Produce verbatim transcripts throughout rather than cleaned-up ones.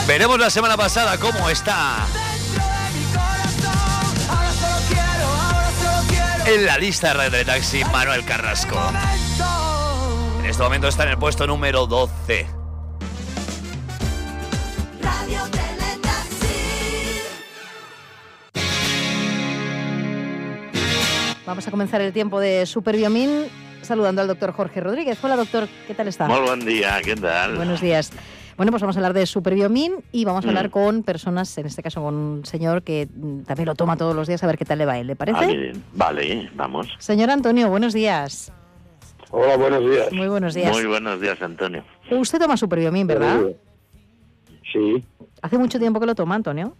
Veremos la semana pasada cómo está en la lista de Radio Teletaxi Manuel Carrasco. En este momento está en el puesto número doce. Radio Teletaxi. Vamos a comenzar el tiempo de Superbiomin saludando al doctor Jorge Rodríguez. Hola, doctor, ¿qué tal está? Muy buen día, ¿qué tal? Buenos días. Bueno, pues vamos a hablar de Superbiomin y vamos a hablar Mm. con personas, en este caso con un señor que mm, también lo toma todos los días, a ver qué tal le va a él, ¿le parece? Ah, bien. Vale, vamos. Señor Antonio, buenos días. Hola, buenos días. Muy buenos días. Muy buenos días, Antonio. Usted toma Superbiomin, ¿verdad? Sí, ¿Hace mucho tiempo que lo toma, Antonio?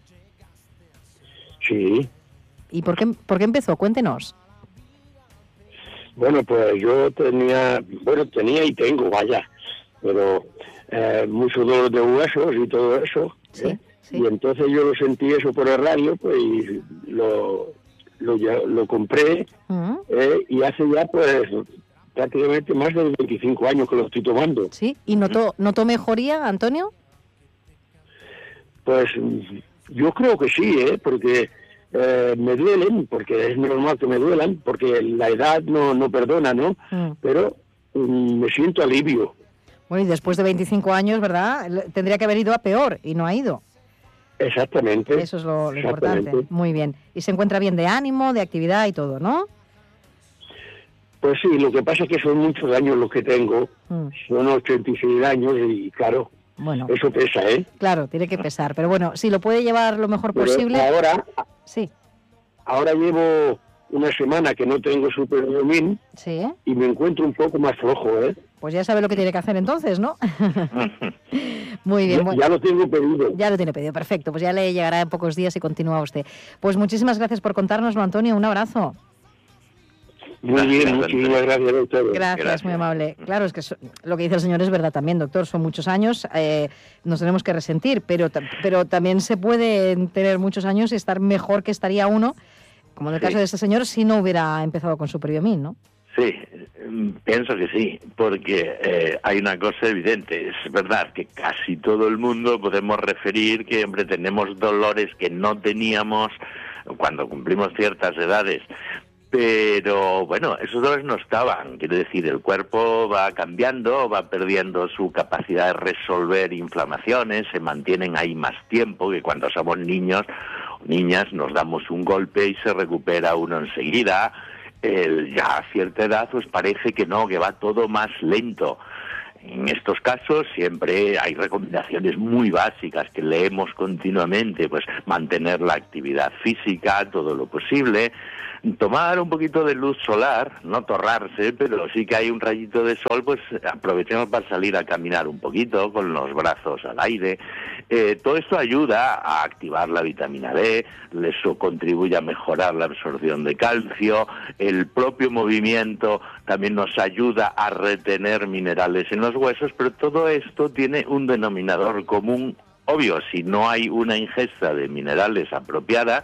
sí. ¿Y por qué, por qué empezó? Cuéntenos. Bueno, pues yo tenía, bueno, tenía y tengo, vaya, pero eh, mucho dolor de huesos y todo eso. Sí, ¿eh? sí. Y entonces yo lo sentí eso por el radio, pues y lo, lo, ya- lo compré Mm, eh, y hace ya pues prácticamente más de veinticinco años que lo estoy tomando. ¿Sí? ¿Y notó, notó mejoría, Antonio? Pues yo creo que sí, ¿eh? Porque eh, me duelen, porque es normal que me duelan, porque la edad no, no perdona, ¿no? Mm. Pero mm, me siento alivio. Bueno, y después de veinticinco años, ¿verdad? Le- Tendría que haber ido a peor y no ha ido. Exactamente. Eso es lo, lo importante. Exactamente. Muy bien. Y se encuentra bien de ánimo, de actividad y todo, ¿no? Pues sí, lo que pasa es que son muchos años los que tengo, Mm. son ochenta y seis años y claro, Bueno, eso pesa, ¿eh? claro, tiene que pesar. Pero bueno, si lo puede llevar lo mejor Pero posible. ahora, Sí, ahora llevo una semana que no tengo Superbiomin sí. y me encuentro un poco más flojo, ¿eh? Pues ya sabe lo que tiene que hacer entonces, ¿no? Muy bien. Ya, Bueno, ya lo tengo pedido. ya lo tiene pedido, perfecto. Pues ya le llegará en pocos días y continúa usted. Pues muchísimas gracias por contárnoslo, Antonio. Un abrazo. Muy Gracias, bien, Antonio. muchísimas gracias a ustedes. Gracias, Gracias. muy amable. Claro, es que so- lo que dice el señor es verdad también, doctor. Son muchos años, eh, nos tenemos que resentir, pero, ta- pero también se puede tener muchos años y estar mejor que estaría uno, como en el Sí. caso de este señor, si no hubiera empezado con Superbiomin, ¿no? Sí, mm, pienso que sí, porque eh, hay una cosa evidente. Es verdad que casi todo el mundo podemos referir que, hombre, tenemos dolores que no teníamos cuando cumplimos ciertas edades. Pero bueno, esos dolores no estaban, quiero decir, el cuerpo va cambiando, va perdiendo su capacidad de resolver inflamaciones, se mantienen ahí más tiempo que cuando somos niños o niñas nos damos un golpe y se recupera uno enseguida. El, ya a cierta edad pues parece que no, que va todo más lento. En estos casos siempre hay recomendaciones muy básicas que leemos continuamente, pues mantener la actividad física todo lo posible, tomar un poquito de luz solar, no torrarse, pero sí que hay un rayito de sol, pues aprovechemos para salir a caminar un poquito con los brazos al aire. Eh, todo esto ayuda a activar la vitamina D, eso contribuye a mejorar la absorción de calcio, el propio movimiento también nos ayuda a retener minerales en los huesos, pero todo esto tiene un denominador común obvio. Si no hay una ingesta de minerales apropiada,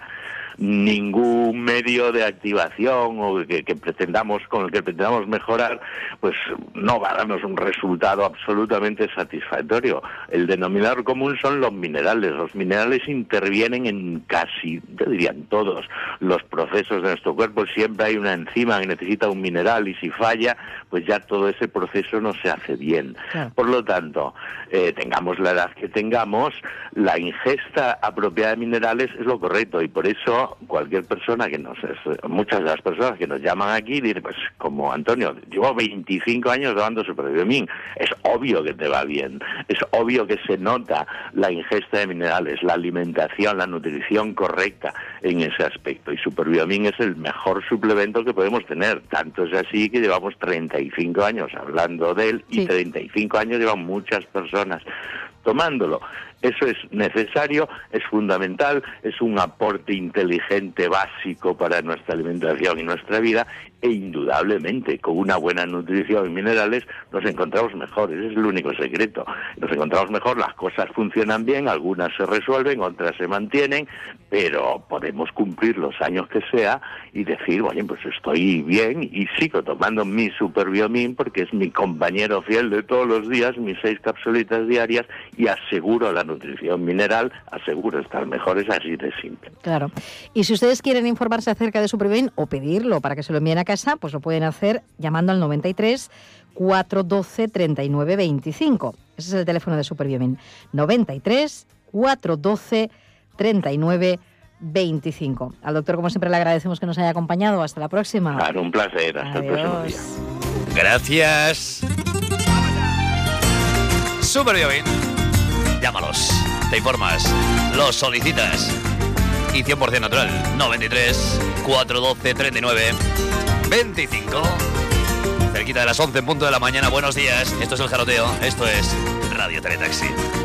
ningún medio de activación o que, que pretendamos con el que pretendamos mejorar, pues no va a darnos un resultado absolutamente satisfactorio. El denominador común son los minerales. Los minerales intervienen en casi, yo diría en todos los procesos de nuestro cuerpo. Siempre hay una enzima que necesita un mineral y si falla, pues ya todo ese proceso no se hace bien. Claro. Por lo tanto, eh, tengamos la edad que tengamos, la ingesta apropiada de minerales es lo correcto y por eso cualquier persona que nos, muchas de las personas que nos llaman aquí dicen, pues como Antonio, llevo veinticinco años tomando Superbiomin, es obvio que te va bien, es obvio que se nota la ingesta de minerales, la alimentación, la nutrición correcta en ese aspecto y Superbiomin es el mejor suplemento que podemos tener, tanto es así que llevamos treinta y cinco años hablando de él y Sí. treinta y cinco años llevan muchas personas tomándolo. Eso es necesario, es fundamental, es un aporte inteligente básico para nuestra alimentación y nuestra vida e indudablemente con una buena nutrición y minerales nos encontramos mejor, ese es el único secreto. Nos encontramos mejor, las cosas funcionan bien, algunas se resuelven, otras se mantienen, pero podemos cumplir los años que sea y decir, oye, pues estoy bien y sigo tomando mi Superbiomin porque es mi compañero fiel de todos los días, mis seis capsulitas diarias y aseguro la nutrición mineral, aseguro estar mejor, es así de simple. Claro. Y si ustedes quieren informarse acerca de Superviven o pedirlo para que se lo envíen a casa, pues lo pueden hacer llamando al noventa y tres, cuatrocientos doce, treinta y nueve veinticinco. Ese es el teléfono de Superviven. noventa y tres, cuatrocientos doce, treinta y nueve veinticinco. Al doctor, como siempre, le agradecemos que nos haya acompañado. Hasta la próxima. Claro, un placer. Hasta Adiós. el próximo día. Gracias. Superviven. Llámalos, te informas, los solicitas. Y cien por ciento natural. noventa y tres, cuatrocientos doce, treinta y nueve veinticinco. Cerquita de las once en punto de la mañana. Buenos días. Esto es El Jaroteo. Esto es Radio Teletaxi.